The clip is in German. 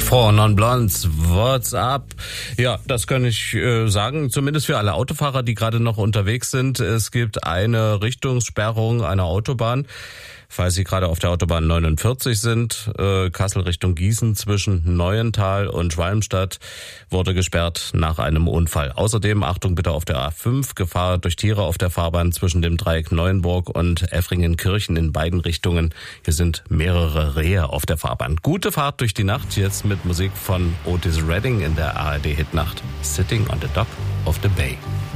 Four Non Blondes, what's up? Ja, das kann ich sagen, zumindest für alle Autofahrer, die gerade noch unterwegs sind. Es gibt eine Richtungssperrung einer Autobahn. Falls Sie gerade auf der Autobahn 49 sind, Kassel Richtung Gießen zwischen Neuental und Schwalmstadt wurde gesperrt nach einem Unfall. Außerdem, Achtung bitte auf der A5, Gefahr durch Tiere auf der Fahrbahn zwischen dem Dreieck Neuenburg und Effringen-Kirchen in beiden Richtungen. Hier sind mehrere Rehe auf der Fahrbahn. Gute Fahrt durch die Nacht, jetzt mit Musik von Otis Redding in der ARD-Hitnacht Sitting on the Dock of the Bay.